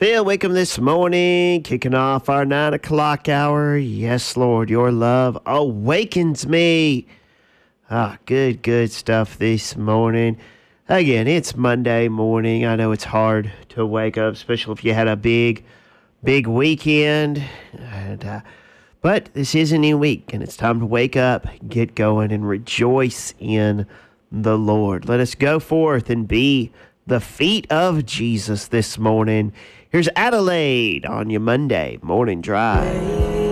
Phil Wickham this morning, kicking off our 9 o'clock hour. Yes, Lord, your love awakens me. Good stuff this morning. Again, it's Monday morning. I know it's hard to wake up, especially if you had a big weekend. But this is a new week, and it's time to wake up, get going, and rejoice in the Lord. Let us go forth and be the feet of Jesus this morning. Here's Adelaide on your Monday morning drive.